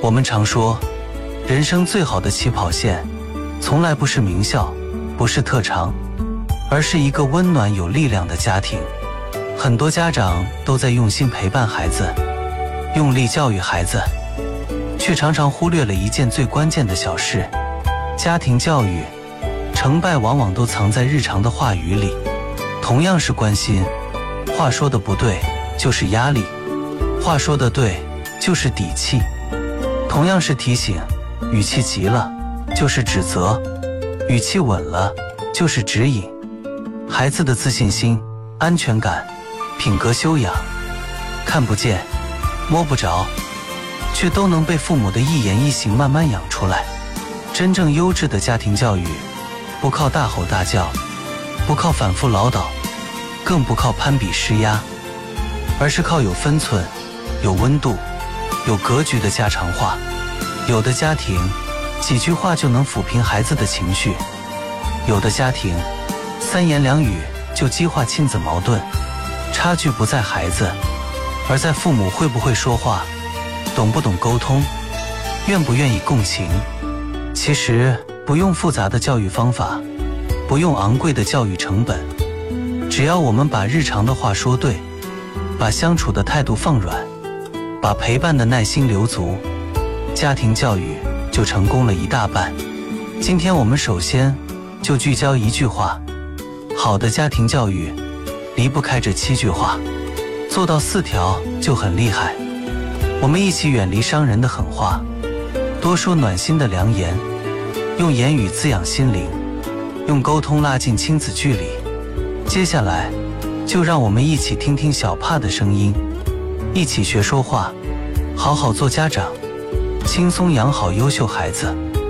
我们常说，人生最好的起跑线，从来不是名校，不是特长，而是一个温暖有力量的家庭。很多家长都在用心陪伴孩子，用力教育孩子，却常常忽略了一件最关键的小事：家庭教育，成败往往都藏在日常的话语里。同样是关心，话说的不对就是压力，话说的对就是底气。同样是提醒，语气急了就是指责，语气稳了就是指引。孩子的自信心、安全感、品格修养，看不见摸不着，却都能被父母的一言一行慢慢养出来。真正优质的家庭教育，不靠大吼大叫，不靠反复唠叨，更不靠攀比施压，而是靠有分寸、有温度、有格局的家常话。有的家庭几句话就能抚平孩子的情绪，有的家庭三言两语就激化亲子矛盾。差距不在孩子，而在父母会不会说话，懂不懂沟通，愿不愿意共情。其实不用复杂的教育方法，不用昂贵的教育成本，只要我们把日常的话说对，把相处的态度放软，把陪伴的耐心留足，家庭教育就成功了一大半。今天我们首先就聚焦一句话：好的家庭教育离不开这7句话，做到4条就很厉害。我们一起远离伤人的狠话，多说暖心的良言，用言语滋养心灵，用沟通拉近亲子距离。接下来就让我们一起听听小帕的声音，一起学说话，好好做家长，轻松养好优秀孩子。